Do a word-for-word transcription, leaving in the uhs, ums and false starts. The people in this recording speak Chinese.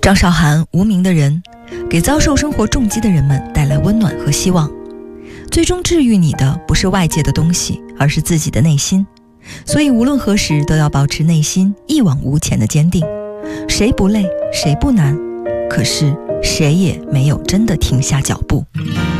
张韶涵《无名的人》给遭受生活重击的人们带来温暖和希望。最终治愈你的不是外界的东西，而是自己的内心。所以无论何时都要保持内心一往无前的坚定。谁不累，谁不难，可是谁也没有真的停下脚步。